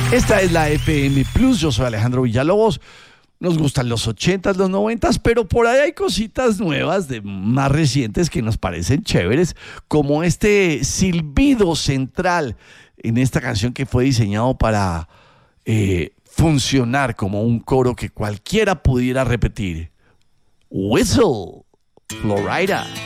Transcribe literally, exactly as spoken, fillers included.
Esta es la F M Plus, yo soy Alejandro Villalobos. Nos gustan los ochentas, los noventas, pero por ahí hay cositas nuevas, de más recientes, que nos parecen chéveres, como este silbido central en esta canción que fue diseñado para eh, funcionar como un coro que cualquiera pudiera repetir. Whistle, Florida.